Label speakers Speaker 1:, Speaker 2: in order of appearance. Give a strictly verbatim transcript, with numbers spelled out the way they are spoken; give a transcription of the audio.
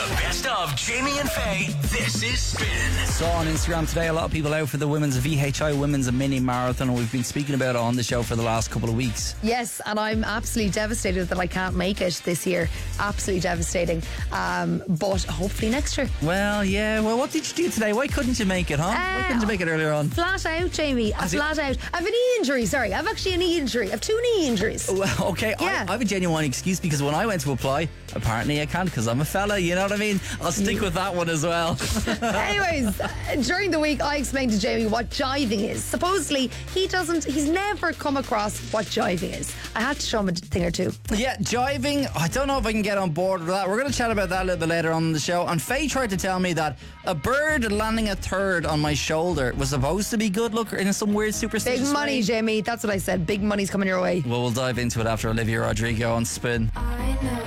Speaker 1: The best of Jamie and Faye. This is Spin.
Speaker 2: Saw on Instagram today a lot of people out for the women's V H I Women's Mini Marathon, and we've been speaking about it on the show for the last couple of weeks.
Speaker 3: Yes, and I'm absolutely devastated that I can't make it this year. Absolutely devastating. Um, but hopefully next year.
Speaker 2: Well, yeah. Well, what did you do today? Why couldn't you make it, huh? Why couldn't you make it earlier on?
Speaker 3: Flat out, Jamie.
Speaker 2: Has
Speaker 3: Flat
Speaker 2: it-
Speaker 3: out. I have a knee injury. Sorry, I have actually a knee injury. I have two knee injuries.
Speaker 2: Well, okay,
Speaker 3: Yeah.
Speaker 2: I, I have a genuine excuse because when I went to apply, apparently I can't because I'm a fella, you know what I mean? I'll stick with that one as well.
Speaker 3: Anyways, uh, during the week, I explained to Jamie what jiving is. Supposedly, he doesn't, he's never come across what jiving is. I had to show him a thing or two.
Speaker 2: Yeah, jiving, I don't know if I can get on board with that. We're going to chat about that a little bit later on in the show. And Faye tried to tell me that a bird landing a third on my shoulder was supposed to be good luck in some weird superstitious
Speaker 3: Big money,
Speaker 2: way.
Speaker 3: Jamie. That's what I said. Big money's coming your way.
Speaker 2: Well, we'll dive into it after Olivia Rodrigo on Spin.